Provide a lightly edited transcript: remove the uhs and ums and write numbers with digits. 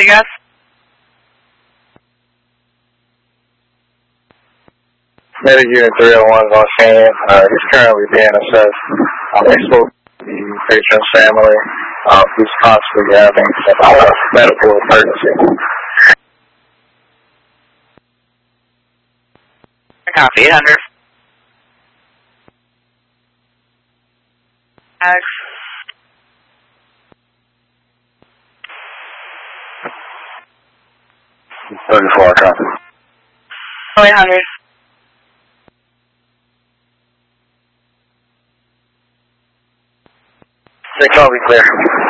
City Gas. Medic Unit 301 is on scene. He's currently being assessed. They spoke to the patron's family. He's possibly having some medical emergency. Copy, 800. Alex. 34, copy. 800. They call me clear.